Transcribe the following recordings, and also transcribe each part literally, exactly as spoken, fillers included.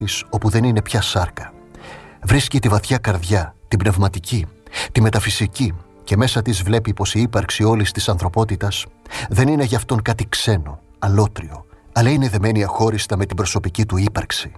όπου δεν είναι πια σάρκα. Βρίσκει τη βαθιά καρδιά, την πνευματική, τη μεταφυσική και μέσα της βλέπει πως η ύπαρξη όλης της ανθρωπότητας δεν είναι για αυτόν κάτι ξένο, αλότριο, αλλά είναι δεμένη αχώριστα με την προσωπική του ύπαρξη.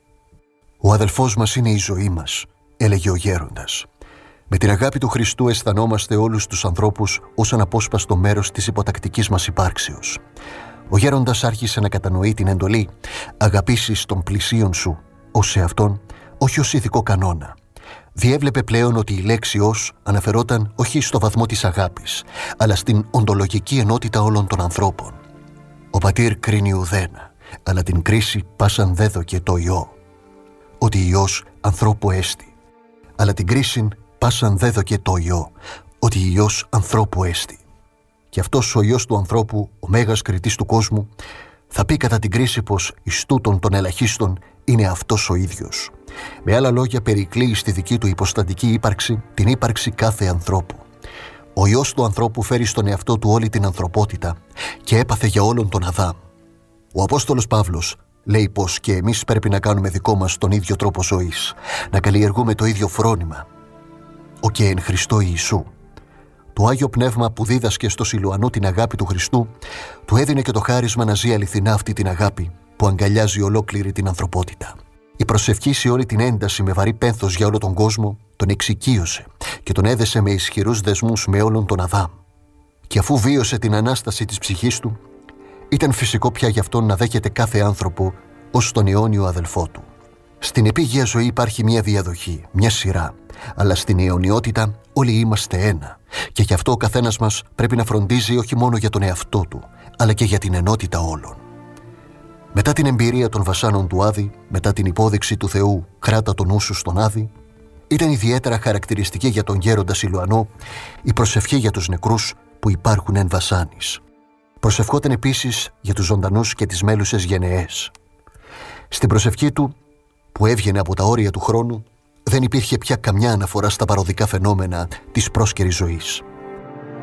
«Ο αδελφός μας είναι η ζωή μας», έλεγε ο γέροντας. «Με την αγάπη του Χριστού αισθανόμαστε όλους τους ανθρώπους ως αναπόσπαστο μέρος της υποτακτικής μας υπάρξεως». Ο γέροντας άρχισε να κατανοεί την εντολή «αγαπήσεις τον πλησίον σου» ως σε αυτόν, όχι ως ηθικό κανόνα. Διέβλεπε πλέον ότι η λέξη «ως» αναφερόταν όχι στο βαθμό της αγάπης, αλλά στην οντολογική ενότητα όλων των ανθρώπων. «Ο πατήρ κρίνει ουδένα, αλλά την κρίση πάσαν δέδωκε το Υιό. Ότι Υιός ανθρώπου έστι, αλλά την κρίση πάσαν δέδωκε το Υιό, ότι Υιός ανθρώπου έστι». Και αυτός ο Υιός του ανθρώπου, ο μέγας κριτής του κόσμου, θα πει κατά την κρίση πως εις τούτον των ελαχίστων είναι αυτός ο ίδιος. Με άλλα λόγια, περικλείει στη δική του υποστατική ύπαρξη την ύπαρξη κάθε ανθρώπου. Ο Υιός του ανθρώπου φέρει στον εαυτό του όλη την ανθρωπότητα και έπαθε για όλον τον Αδάμ. Ο Απόστολος Παύλος λέει πως και εμείς πρέπει να κάνουμε δικό μας τον ίδιο τρόπο ζωής, να καλλιεργούμε το ίδιο φρόνημα. Ο και εν Χριστώ Ιησού. Το Άγιο Πνεύμα που δίδασκε στο Σιλουανό την αγάπη του Χριστού, του έδινε και το χάρισμα να ζει αληθινά αυτή την αγάπη που αγκαλιάζει ολόκληρη την ανθρωπότητα. Η προσευχή σε όλη την ένταση με βαρύ πένθος για όλο τον κόσμο τον εξοικείωσε και τον έδεσε με ισχυρούς δεσμούς με όλον τον Αδάμ. Και αφού βίωσε την Ανάσταση της ψυχής του, ήταν φυσικό πια γι' αυτόν να δέχεται κάθε άνθρωπο ως τον αιώνιο αδελφό του. Στην επίγεια ζωή υπάρχει μια διαδοχή, μια σειρά, αλλά στην αιωνιότητα όλοι είμαστε ένα και γι' αυτό ο καθένας μας πρέπει να φροντίζει όχι μόνο για τον εαυτό του, αλλά και για την ενότητα όλων. Μετά την εμπειρία των βασάνων του Άδη, μετά την υπόδειξη του Θεού «Κράτα τον νου σου στον Άδη», ήταν ιδιαίτερα χαρακτηριστική για τον γέροντα Σιλουανό η προσευχή για τους νεκρούς που υπάρχουν εν βασάνης. Προσευχόταν επίσης για τους ζωντανούς και τις μέλουσες γενεές. Στην προσευχή του, που έβγαινε από τα όρια του χρόνου, δεν υπήρχε πια καμιά αναφορά στα παροδικά φαινόμενα της πρόσκαιρης ζωής.